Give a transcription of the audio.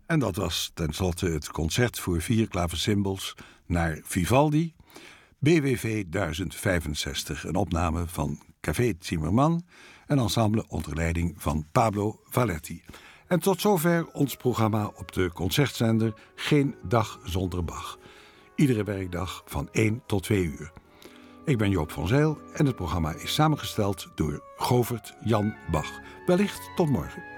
En dat was tenslotte het concert voor 4 klaversymbals naar Vivaldi, BWV 1065, een opname van Café Zimmerman, een ensemble onder leiding van Pablo Valetti. En tot zover ons programma op de concertzender Geen Dag Zonder Bach. Iedere werkdag van 1 tot 2 uur. Ik ben Joop van Zijl en het programma is samengesteld door Govert Jan Bach. Wellicht tot morgen.